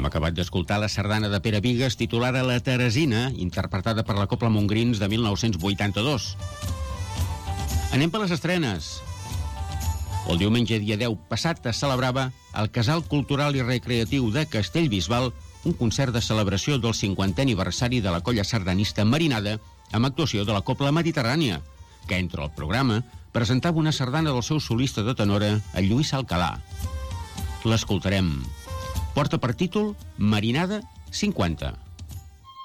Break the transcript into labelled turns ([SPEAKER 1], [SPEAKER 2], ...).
[SPEAKER 1] Hem acabat d'escoltar la sardana de Pere Vigues titulada La Teresina, interpretada per la Cobla Montgrins de 1982. Anem per les estrenes. El diumenge dia 10 passat es celebrava al Casal Cultural i Recreatiu de Castellbisbal un concert de celebració del 50è aniversari de la colla sardanista Marinada amb actuació de la Cobla Mediterrània, que entre el programa presentava una sardana del seu solista de tenora, el Lluís Alcalà. L'escoltarem. Porta per títol Marinada 50.